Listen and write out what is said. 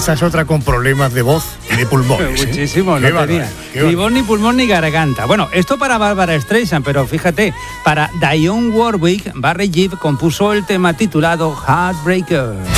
esa es otra con problemas de voz y de pulmones. Muchísimo, no tenía ni voz, ni pulmón, ni garganta. Bueno, esto para Barbra Streisand, pero fíjate, para Dionne Warwick, Barry Gibb compuso el tema titulado Heartbreaker.